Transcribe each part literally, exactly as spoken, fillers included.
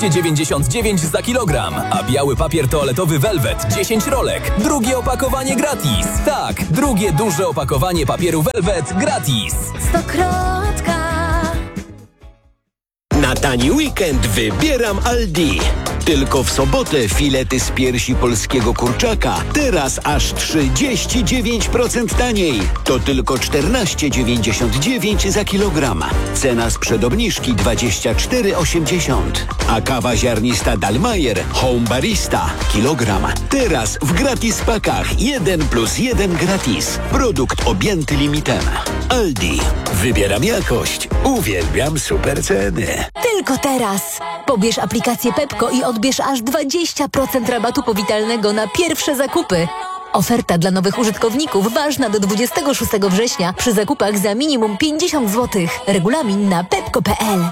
dziewięćdziesiąt dziewięć za kilogram, a biały papier toaletowy Velvet dziesięć rolek. Drugie opakowanie gratis. Tak, drugie duże opakowanie papieru Velvet gratis. Stokrotka. Na tani weekend wybieram Aldi. Tylko w sobotę filety z piersi polskiego kurczaka. Teraz aż trzydzieści dziewięć procent taniej. To tylko czternaście dziewięćdziesiąt dziewięć za kilogram. Cena sprzed obniżki dwadzieścia cztery osiemdziesiąt. A kawa ziarnista Dalmayer Home Barista kilogram. Teraz w gratis pakach jeden plus jeden gratis. Produkt objęty limitem. Aldi. Wybieram jakość. Uwielbiam super ceny. Tylko teraz. Pobierz aplikację Pepko i odbierz aż dwadzieścia procent rabatu powitalnego na pierwsze zakupy. Oferta dla nowych użytkowników ważna do dwudziestego szóstego września przy zakupach za minimum pięćdziesiąt złotych. Regulamin na pepko kropka pe el.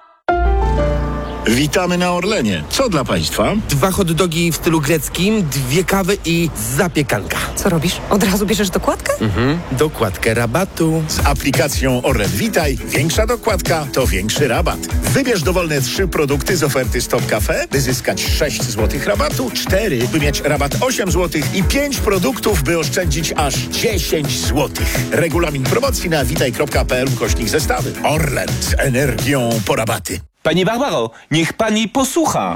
Witamy na Orlenie. Co dla Państwa? Dwa hot dogi w stylu greckim, dwie kawy i zapiekanka. Co robisz? Od razu bierzesz dokładkę? Mhm. Dokładkę rabatu. Z aplikacją Orlen Witaj większa dokładka to większy rabat. Wybierz dowolne trzy produkty z oferty Stop Cafe, by zyskać sześć złotych rabatu, cztery, by mieć rabat osiem złotych i pięć produktów, by oszczędzić aż dziesięć złotych. Regulamin promocji na witaj kropka pe el ukośnik zestawy. Orlen z energią po rabaty. Pani Barbaro, niech pani posłucha.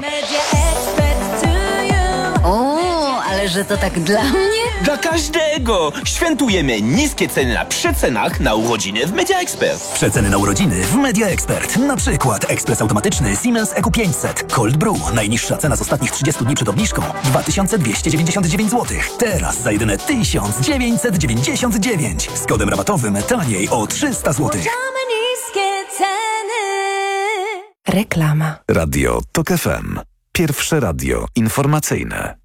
O, ale że to tak dla mnie? Dla każdego! Świętujemy niskie ceny na przecenach na urodziny w Media Expert. Przeceny na urodziny w Media Expert. Na przykład ekspres automatyczny Siemens E Q pięćset. Cold Brew. Najniższa cena z ostatnich trzydziestu dni przed obniżką dwa tysiące dwieście dziewięćdziesiąt dziewięć złotych. Teraz za jedyne tysiąc dziewięćset dziewięćdziesiąt dziewięć. Z kodem rabatowym taniej o trzysta złotych. Reklama. Radio Tok F M. Pierwsze radio informacyjne.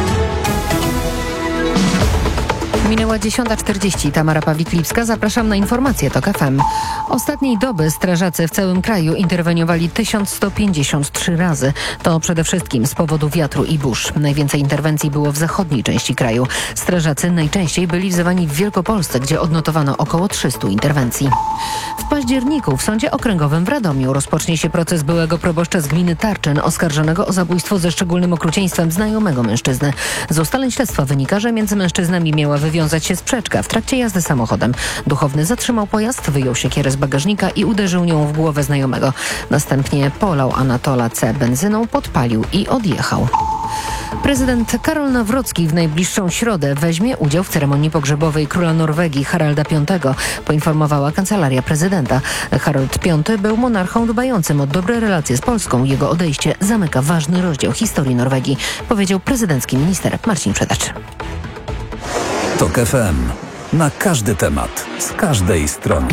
Minęła dziesiąta czterdzieści. Tamara Pawlik-Lipska. Zapraszam na informacje Tok F M. Ostatniej doby strażacy w całym kraju interweniowali tysiąc sto pięćdziesiąt trzy razy. To przede wszystkim z powodu wiatru i burz. Najwięcej interwencji było w zachodniej części kraju. Strażacy najczęściej byli wzywani w Wielkopolsce, gdzie odnotowano około trzysta interwencji. W październiku w Sądzie Okręgowym w Radomiu rozpocznie się proces byłego proboszcza z gminy Tarczyn oskarżonego o zabójstwo ze szczególnym okrucieństwem znajomego mężczyzny. Z ustaleń śledztwa wynika, że między mężczyznami miała wywiązać się sprzeczka w trakcie jazdy samochodem. Duchowny zatrzymał pojazd, wyjął siekierę z bagażnika i uderzył nią w głowę znajomego. Następnie polał Anatola C. benzyną, podpalił i odjechał. Prezydent Karol Nawrocki w najbliższą środę weźmie udział w ceremonii pogrzebowej króla Norwegii Haralda Piątego, poinformowała kancelaria prezydenta. Harold Piąty był monarchą dbającym o dobre relacje z Polską. Jego odejście zamyka ważny rozdział historii Norwegii, powiedział prezydencki minister Marcin Przedacz. Tok F M. Na każdy temat, z każdej strony.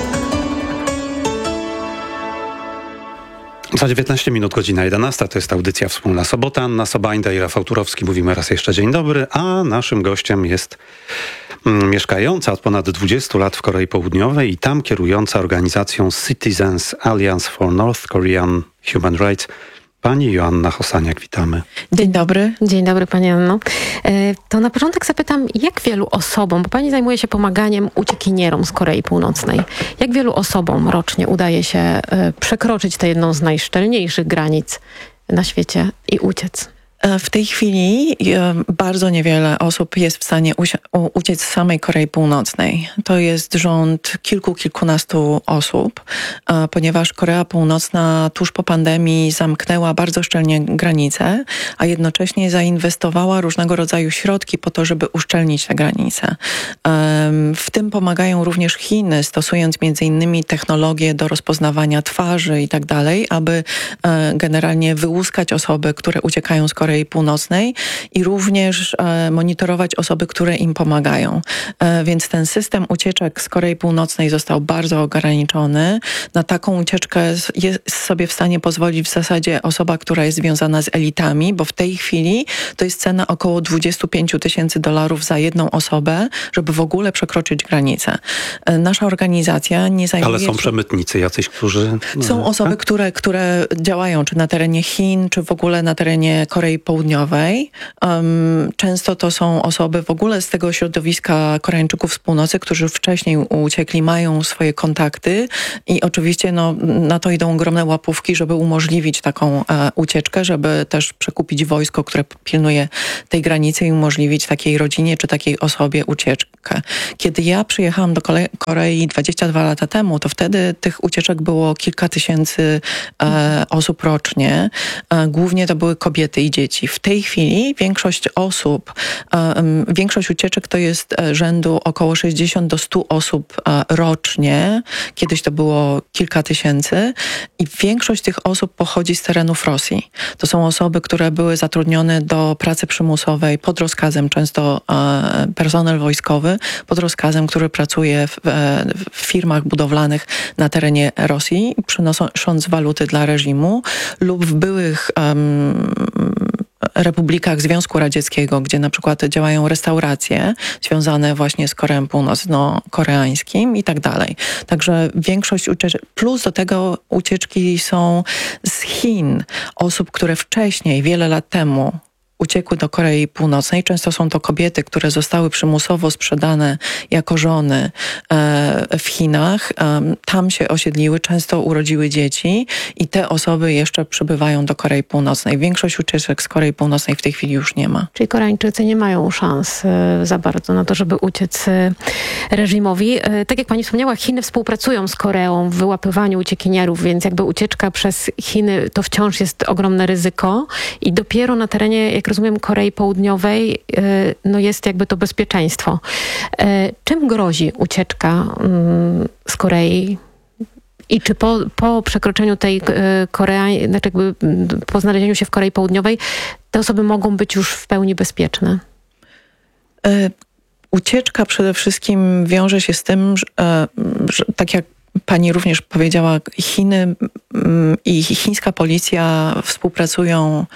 Za dziewiętnaście minut, godzina jedenasta, to jest audycja Wspólna Sobota. Anna Sobańda i Rafał Turowski. Mówimy raz jeszcze dzień dobry, a naszym gościem jest mm, mieszkająca od ponad dwudziestu lat w Korei Południowej i tam kierująca organizacją Citizens Alliance for North Korean Human Rights. Pani Joanna Hosaniak, witamy. Dzień dobry. Dzień dobry, Pani Anno. To na początek zapytam, jak wielu osobom, bo Pani zajmuje się pomaganiem uciekinierom z Korei Północnej, jak wielu osobom rocznie udaje się przekroczyć tę jedną z najszczelniejszych granic na świecie i uciec? W tej chwili bardzo niewiele osób jest w stanie uciec z samej Korei Północnej. To jest rząd kilku, kilkunastu osób, ponieważ Korea Północna tuż po pandemii zamknęła bardzo szczelnie granice, a jednocześnie zainwestowała różnego rodzaju środki po to, żeby uszczelnić te granice. W tym pomagają również Chiny, stosując między innymi technologie do rozpoznawania twarzy i tak dalej, aby generalnie wyłuskać osoby, które uciekają z Korei Północnej i również e, monitorować osoby, które im pomagają. E, więc ten system ucieczek z Korei Północnej został bardzo ograniczony. Na taką ucieczkę jest sobie w stanie pozwolić w zasadzie osoba, która jest związana z elitami, bo w tej chwili to jest cena około dwadzieścia pięć tysięcy dolarów za jedną osobę, żeby w ogóle przekroczyć granicę. E, nasza organizacja nie zajmuje Ale są się... przemytnicy jacyś, którzy... Są osoby, które, które działają czy na terenie Chin, czy w ogóle na terenie Korei Południowej. Um, często to są osoby w ogóle z tego środowiska Koreańczyków z północy, którzy wcześniej uciekli, mają swoje kontakty i oczywiście no, na to idą ogromne łapówki, żeby umożliwić taką e, ucieczkę, żeby też przekupić wojsko, które pilnuje tej granicy i umożliwić takiej rodzinie czy takiej osobie ucieczkę. Kiedy ja przyjechałam do Korei dwadzieścia dwa lata temu, to wtedy tych ucieczek było kilka tysięcy e, osób rocznie. E, głównie to były kobiety i dzieci. W tej chwili większość osób, e, większość ucieczek to jest rzędu około sześćdziesiąt do stu osób e, rocznie. Kiedyś to było kilka tysięcy i większość tych osób pochodzi z terenów Rosji. To są osoby, które były zatrudnione do pracy przymusowej pod rozkazem, często e, personel wojskowy pod rozkazem, który pracuje w, e, w firmach budowlanych na terenie Rosji, przynosząc waluty dla reżimu, lub w byłych um, republikach Związku Radzieckiego, gdzie na przykład działają restauracje związane właśnie z Koreą Północno-Koreańskim i tak dalej. Także większość ucieczek, plus do tego ucieczki są z Chin, osób, które wcześniej, wiele lat temu uciekły do Korei Północnej. Często są to kobiety, które zostały przymusowo sprzedane jako żony e, w Chinach. E, tam się osiedliły, często urodziły dzieci i te osoby jeszcze przybywają do Korei Północnej. Większość ucieczek z Korei Północnej w tej chwili już nie ma. Czyli Koreańczycy nie mają szans e, za bardzo na to, żeby uciec e, reżimowi. E, tak jak pani wspomniała, Chiny współpracują z Koreą w wyłapywaniu uciekinierów, więc jakby ucieczka przez Chiny to wciąż jest ogromne ryzyko i dopiero na terenie, jak rozumiem, Korei Południowej no jest jakby to bezpieczeństwo. Czym grozi ucieczka z Korei? I czy po, po przekroczeniu tej Korei, znaczy jakby po znalezieniu się w Korei Południowej, te osoby mogą być już w pełni bezpieczne? Ucieczka przede wszystkim wiąże się z tym, że, że tak jak pani również powiedziała, Chiny i chińska policja współpracują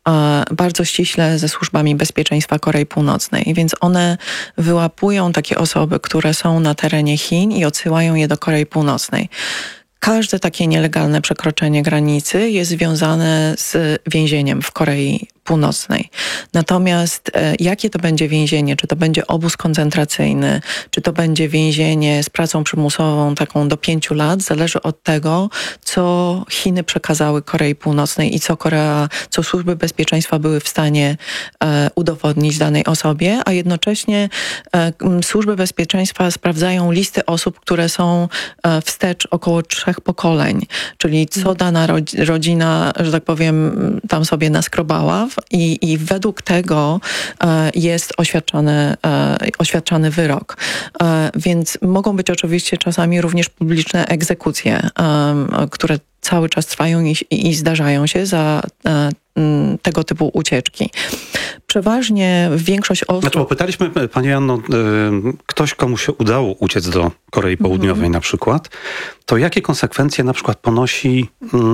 bardzo ściśle ze służbami bezpieczeństwa Korei Północnej, więc one wyłapują takie osoby, które są na terenie Chin i odsyłają je do Korei Północnej. Każde takie nielegalne przekroczenie granicy jest związane z więzieniem w Korei Północnej. Natomiast e, jakie to będzie więzienie? Czy to będzie obóz koncentracyjny? Czy to będzie więzienie z pracą przymusową taką do pięciu lat? Zależy od tego, co Chiny przekazały Korei Północnej i co Korea, co służby bezpieczeństwa były w stanie e, udowodnić danej osobie, a jednocześnie e, służby bezpieczeństwa sprawdzają listy osób, które są e, wstecz około trzech pokoleń, czyli co dana rodzi- rodzina, że tak powiem, tam sobie naskrobała i, i według tego e, jest oświadczony, e, oświadczany wyrok. E, więc mogą być oczywiście czasami również publiczne egzekucje, e, które cały czas trwają i, i zdarzają się za e, tego typu ucieczki. Przeważnie większość osób... Znaczy, bo pytaliśmy, pani Janno, ktoś, komu się udało uciec do Korei Południowej mm. na przykład, to jakie konsekwencje na przykład ponosi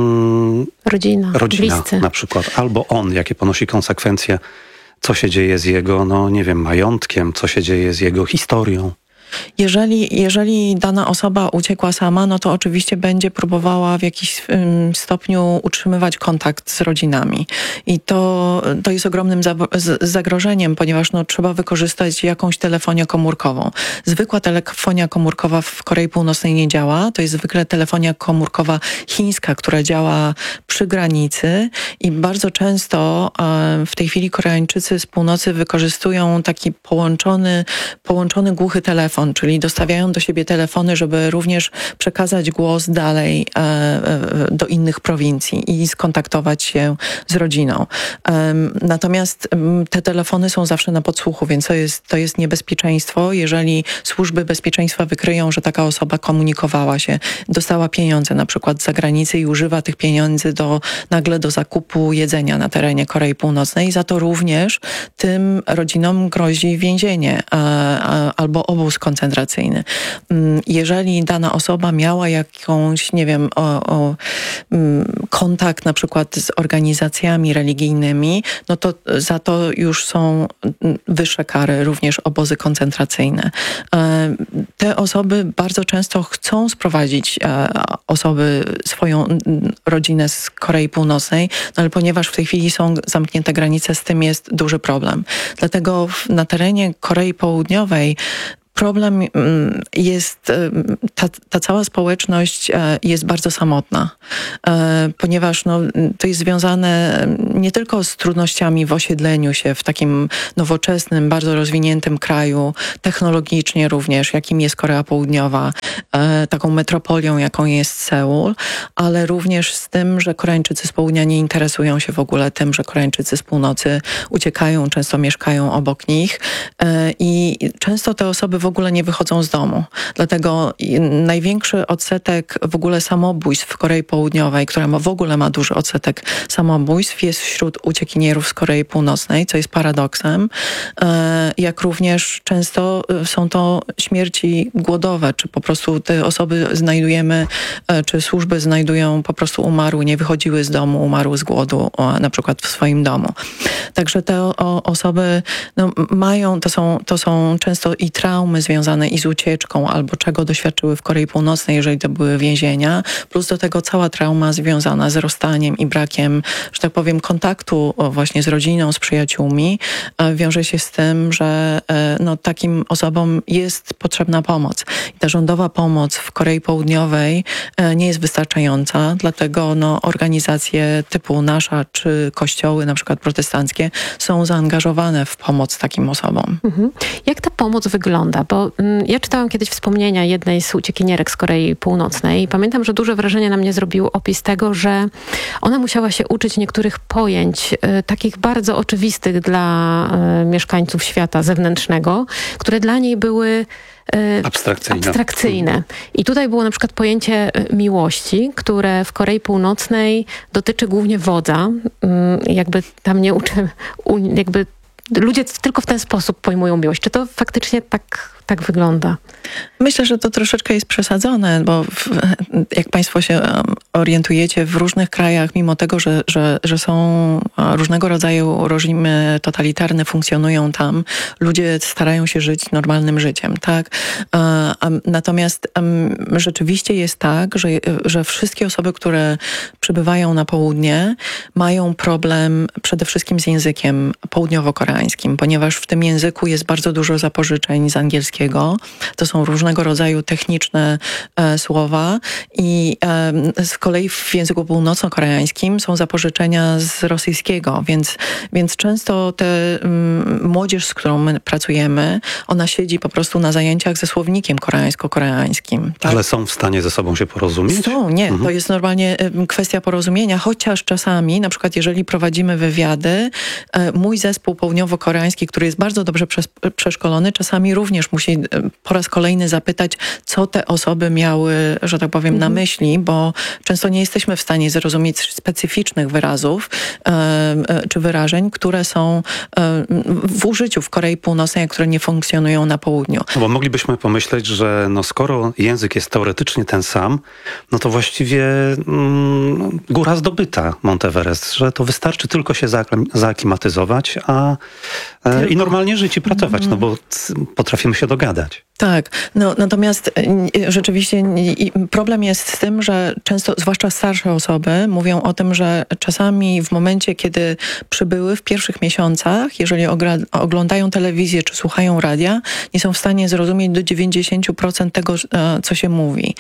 mm, rodzina, rodzina bliscy. Na przykład, albo on, jakie ponosi konsekwencje, co się dzieje z jego, no nie wiem, majątkiem, co się dzieje z jego historią? Jeżeli, jeżeli dana osoba uciekła sama, no to oczywiście będzie próbowała w jakiś um, stopniu utrzymywać kontakt z rodzinami. I to, to jest ogromnym za, z, zagrożeniem, ponieważ no, trzeba wykorzystać jakąś telefonię komórkową. Zwykła telefonia komórkowa w Korei Północnej nie działa. To jest zwykle telefonia komórkowa chińska, która działa przy granicy i bardzo często um, w tej chwili Koreańczycy z północy wykorzystują taki połączony, połączony głuchy telefon, czyli dostawiają do siebie telefony, żeby również przekazać głos dalej e, e, do innych prowincji i skontaktować się z rodziną. E, natomiast m, te telefony są zawsze na podsłuchu, więc to jest, to jest niebezpieczeństwo, jeżeli służby bezpieczeństwa wykryją, że taka osoba komunikowała się, dostała pieniądze na przykład z zagranicy i używa tych pieniędzy do, nagle do zakupu jedzenia na terenie Korei Północnej. Za to również tym rodzinom grozi więzienie e, e, albo obóz koncentracyjny koncentracyjny. Jeżeli dana osoba miała jakąś, nie wiem, o, o, kontakt na przykład z organizacjami religijnymi, no to za to już są wyższe kary, również obozy koncentracyjne. Te osoby bardzo często chcą sprowadzić osoby, swoją rodzinę z Korei Północnej, no ale ponieważ w tej chwili są zamknięte granice, z tym jest duży problem. Dlatego na terenie Korei Południowej problem jest, ta, ta cała społeczność jest bardzo samotna, ponieważ no, to jest związane nie tylko z trudnościami w osiedleniu się w takim nowoczesnym, bardzo rozwiniętym kraju, technologicznie również, jakim jest Korea Południowa, taką metropolią, jaką jest Seul, ale również z tym, że Koreańczycy z południa nie interesują się w ogóle tym, że Koreańczycy z północy uciekają, często mieszkają obok nich i często te osoby w ogóle nie wychodzą z domu. Dlatego największy odsetek w ogóle samobójstw w Korei Południowej, która ma, w ogóle ma duży odsetek samobójstw, jest wśród uciekinierów z Korei Północnej, co jest paradoksem. Jak również często są to śmierci głodowe, czy po prostu te osoby znajdujemy, czy służby znajdują po prostu umarły, nie wychodziły z domu, umarły z głodu, na przykład w swoim domu. Także te o, osoby no, mają, to są, to są często i traumy związane i z ucieczką, albo czego doświadczyły w Korei Północnej, jeżeli to były więzienia, plus do tego cała trauma związana z rozstaniem i brakiem, że tak powiem, kontaktu właśnie z rodziną, z przyjaciółmi, wiąże się z tym, że no, takim osobom jest potrzebna pomoc. I ta rządowa pomoc w Korei Południowej nie jest wystarczająca, dlatego no, organizacje typu nasza, czy kościoły, na przykład protestanckie, są zaangażowane w pomoc takim osobom. Mhm. Jak ta pomoc wygląda? Bo mm, ja czytałam kiedyś wspomnienia jednej z uciekinierek z Korei Północnej i pamiętam, że duże wrażenie na mnie zrobił opis tego, że ona musiała się uczyć niektórych pojęć y, takich bardzo oczywistych dla y, mieszkańców świata zewnętrznego, które dla niej były Abstrakcyjne. abstrakcyjne. I tutaj było na przykład pojęcie miłości, które w Korei Północnej dotyczy głównie wodza. Jakby tam nie uczy, jakby ludzie tylko w ten sposób pojmują miłość. Czy to faktycznie tak, tak wygląda? Myślę, że to troszeczkę jest przesadzone, bo w, jak Państwo się orientujecie, w różnych krajach, mimo tego, że, że, że są różnego rodzaju reżimy totalitarne, funkcjonują tam, ludzie starają się żyć normalnym życiem, tak? Natomiast rzeczywiście jest tak, że, że wszystkie osoby, które przybywają na południe, mają problem przede wszystkim z językiem południowo-koreańskim, ponieważ w tym języku jest bardzo dużo zapożyczeń z angielskiego. To są różnego rodzaju techniczne e, słowa i e, z kolei w języku północno-koreańskim są zapożyczenia z rosyjskiego, więc, więc często te m, młodzież, z którą my pracujemy, ona siedzi po prostu na zajęciach ze słownikiem koreańsko-koreańskim. Tak? Ale są w stanie ze sobą się porozumieć? Są, nie. Mhm. To jest normalnie e, kwestia porozumienia, chociaż czasami, na przykład jeżeli prowadzimy wywiady, e, mój zespół południowo-koreański, który jest bardzo dobrze przes- przeszkolony, czasami również musi e, po raz kolejny zapytać, co te osoby miały, że tak powiem, mhm. na myśli, bo często nie jesteśmy w stanie zrozumieć specyficznych wyrazów e, e, czy wyrażeń, które są e, w użyciu w Korei Północnej, a które nie funkcjonują na południu. No bo moglibyśmy pomyśleć, że no skoro język jest teoretycznie ten sam, no to właściwie mm, góra zdobyta Monteverest, że to wystarczy tylko się zaaklimatyzować a, e, i normalnie żyć i pracować, mm. no bo c- potrafimy się dogadać. Tak, no natomiast rzeczywiście problem jest z tym, że często, zwłaszcza starsze osoby, mówią o tym, że czasami w momencie, kiedy przybyły w pierwszych miesiącach, jeżeli ogra- oglądają telewizję czy słuchają radia, nie są w stanie zrozumieć do dziewięćdziesiąt procent tego, co się mówi.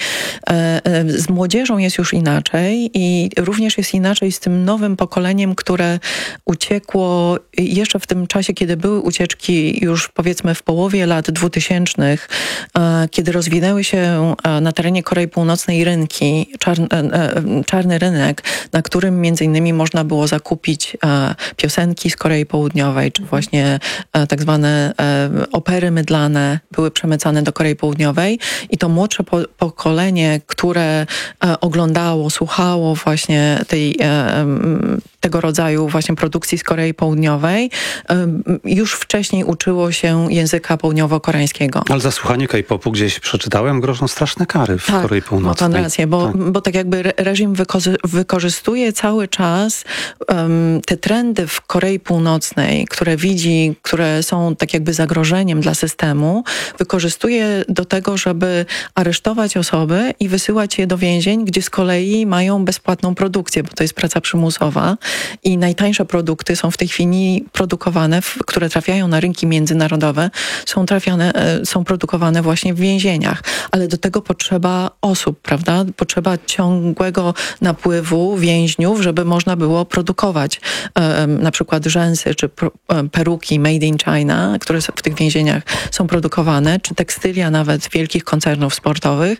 Z młodzieżą jest już inaczej i również jest inaczej z tym nowym pokoleniem, które uciekło jeszcze w tym czasie, kiedy były ucieczki już powiedzmy w połowie lat dwutysięcznych, kiedy rozwinęły się na terenie Korei Północnej rynki, czarny, czarny rynek, na którym między innymi można było zakupić piosenki z Korei Południowej, czy właśnie tak zwane opery mydlane były przemycane do Korei Południowej i to młodsze po- pokolenie, które oglądało, słuchało właśnie tej tego rodzaju właśnie produkcji z Korei Południowej już wcześniej uczyło się języka południowo-koreańskiego. Ale za słuchanie K-popu gdzieś przeczytałem, grożą straszne kary w tak, Korei Północnej. Ma pan rację, bo tak, bo tak jakby reżim wyko- wykorzystuje cały czas um, te trendy w Korei Północnej, które widzi, które są tak jakby zagrożeniem dla systemu, wykorzystuje do tego, żeby aresztować osoby i wysyłać je do więzień, gdzie z kolei mają bezpłatną produkcję, bo to jest praca przymusowa i najtańsze produkty są w tej chwili produkowane, w, które trafiają na rynki międzynarodowe, są trafiane, są produkowane właśnie w więzieniach. Ale do tego potrzeba osób, prawda? Potrzeba ciągłego napływu więźniów, żeby można było produkować um, na przykład rzęsy czy pro, um, peruki made in China, które w tych więzieniach są produkowane, czy tekstylia nawet wielkich koncernów sportowych,